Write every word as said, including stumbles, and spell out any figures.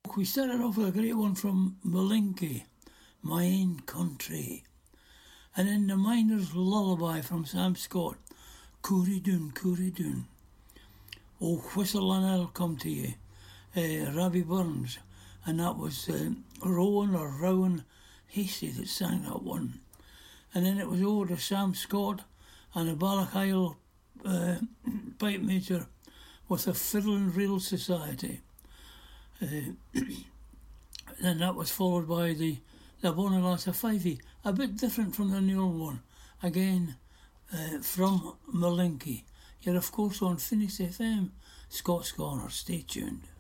We started off with a great one from Malinky, My Ain Country. And then the Miner's Lullaby from Sam Scott, Coorie-Doon, Coorie-Doon. Oh, Whistle and I'll Come to You, uh, Robbie Burns. And that was uh, Rowan or Rowan Hasty that sang that one. And then it was over to Sam Scott and the Ballachile uh, pipe major with the Fiddling Reel Society. Uh, and that was followed by the the Bonaglass of Fivey, a bit different from the new one. Again, uh, from Malinky. You're of course on Finis F M, Scott's Corner. Stay tuned.